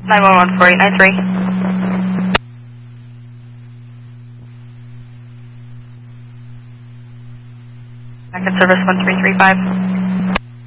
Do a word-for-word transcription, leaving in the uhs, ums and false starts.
nine one one four eight nine three. Back in service one three three five.